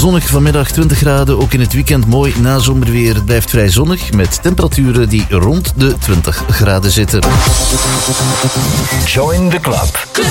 zonnig, vanmiddag 20 graden. Ook in het weekend mooi nazomerweer. Het blijft vrij zonnig met temperaturen die rond de 20 graden zitten. Join the club.